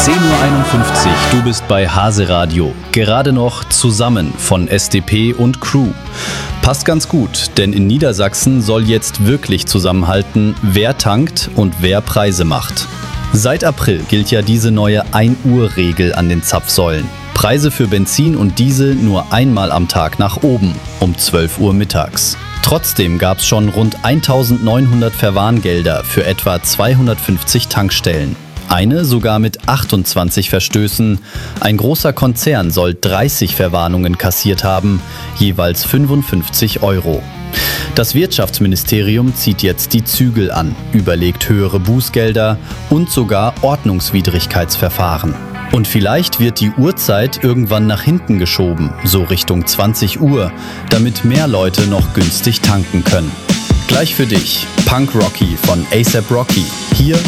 10:51 Uhr, du bist bei Hase Radio. Gerade noch zusammen von SDP und Crew. Passt ganz gut, denn in Niedersachsen soll jetzt wirklich zusammenhalten, wer tankt und wer Preise macht. Seit April gilt ja diese neue 1-Uhr-Regel an den Zapfsäulen. Preise für Benzin und Diesel nur einmal am Tag nach oben, um 12 Uhr mittags. Trotzdem gab es schon rund 1900 Verwarngelder für etwa 250 Tankstellen. Eine sogar mit 28 Verstößen. Ein großer Konzern soll 30 Verwarnungen kassiert haben, jeweils 55 €. Das Wirtschaftsministerium zieht jetzt die Zügel an, überlegt höhere Bußgelder und sogar Ordnungswidrigkeitsverfahren. Und vielleicht wird die Uhrzeit irgendwann nach hinten geschoben, so Richtung 20 Uhr, damit mehr Leute noch günstig tanken können. Gleich für dich, Punk Rocky von A$AP Rocky, hier